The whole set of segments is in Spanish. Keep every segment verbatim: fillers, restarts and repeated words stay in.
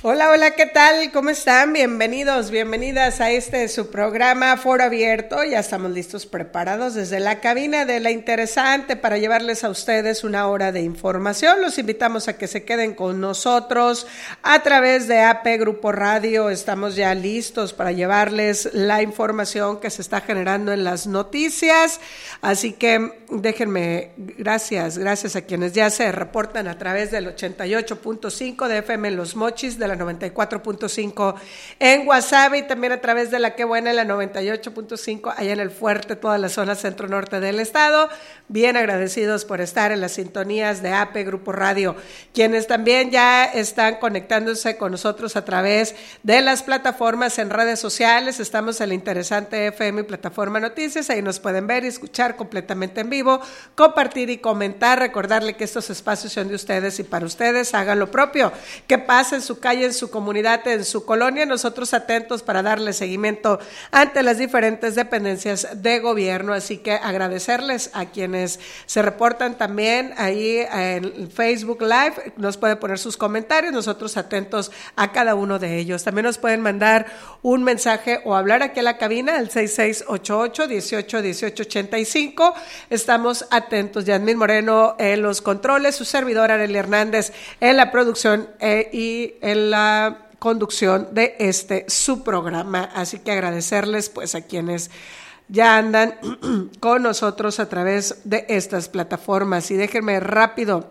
Hola, hola, ¿qué tal? ¿Cómo están? Bienvenidos, bienvenidas a este su programa Foro Abierto. Ya estamos listos, preparados desde la cabina de La Interesante para llevarles a ustedes una hora de información. Los invitamos a que se queden con nosotros a través de A P Grupo Radio. Estamos ya listos para llevarles la información que se está generando en las noticias. Así que déjenme, gracias, gracias a quienes ya se reportan a través del ochenta y ocho punto cinco de F M en Los Mochis, de la noventa y cuatro punto cinco en Guasave y también a través de la Que Buena en la noventa y ocho punto cinco allá en el Fuerte, toda la zona centro-norte del estado. Bien agradecidos por estar en las sintonías de A P Grupo Radio, quienes también ya están conectándose con nosotros a través de las plataformas en redes sociales. Estamos en La Interesante F M y Plataforma Noticias, ahí nos pueden ver y escuchar completamente en vivo, compartir y comentar, recordarle que estos espacios son de ustedes y para ustedes. Hagan lo propio, que pase en su calle, en su comunidad, en su colonia, nosotros atentos para darle seguimiento ante las diferentes dependencias de gobierno. Así que agradecerles a quienes se reportan también ahí en Facebook Live, nos pueden poner sus comentarios, nosotros atentos a cada uno de ellos. También nos pueden mandar un mensaje o hablar aquí a la cabina al seis seis ocho ocho, dieciocho, dieciocho ochenta y cinco. Estamos atentos. Yasmín Moreno en los controles, su servidora Arely Hernández en la producción eh, y en la conducción de este su programa. Así que agradecerles pues a quienes ya andan con nosotros a través de estas plataformas. Y déjenme rápido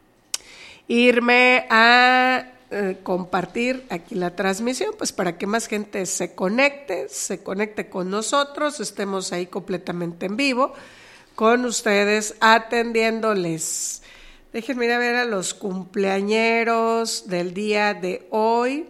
irme a eh, compartir aquí la transmisión, pues para que más gente se conecte, se conecte con nosotros, estemos ahí completamente en vivo con ustedes atendiéndoles. Déjenme ir a ver a los cumpleañeros del día de hoy.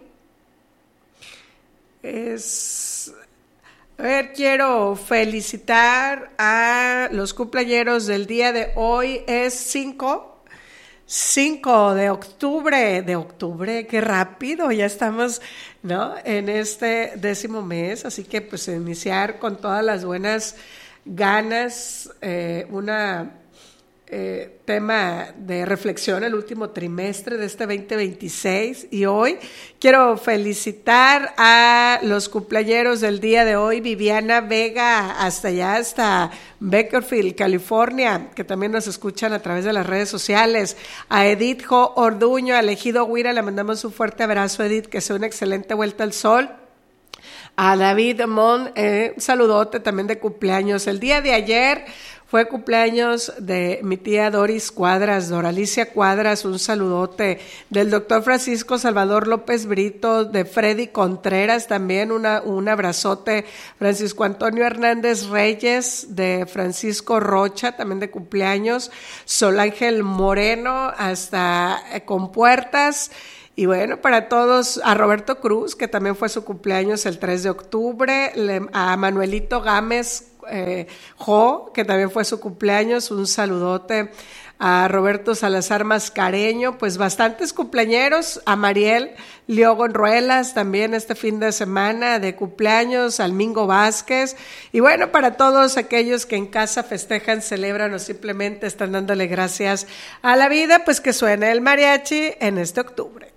Es, a ver, quiero felicitar a los cumpleañeros del día de hoy. Es cinco de octubre, de octubre, qué rápido, ya estamos, ¿no?, en este décimo mes, así que pues iniciar con todas las buenas ganas, eh, una eh, tema de reflexión el último trimestre de este veinte veintiséis. Y hoy quiero felicitar a los cumpleañeros del día de hoy: Viviana Vega, hasta allá, hasta Bakersfield, California, que también nos escuchan a través de las redes sociales; a Edith Jo Orduño, a Ejido Huira, le mandamos un fuerte abrazo, Edith, que sea una excelente vuelta al sol. A David Mon, eh, un saludote también de cumpleaños. El día de ayer fue cumpleaños de mi tía Doris Cuadras, Doralicia Cuadras, un saludote. Del doctor Francisco Salvador López Brito, de Freddy Contreras también, una, un abrazote. Francisco Antonio Hernández Reyes, de Francisco Rocha, también de cumpleaños. Sol Ángel Moreno, hasta eh, Compuertas. Y bueno, para todos, a Roberto Cruz, que también fue su cumpleaños el tres de octubre, a Manuelito Gámez eh, Jo, que también fue su cumpleaños, un saludote. A Roberto Salazar Mascareño, pues bastantes cumpleañeros. A Mariel Liogon Ruelas también este fin de semana de cumpleaños. Al Mingo Vázquez. Y bueno, para todos aquellos que en casa festejan, celebran o simplemente están dándole gracias a la vida, pues que suene el mariachi en este octubre.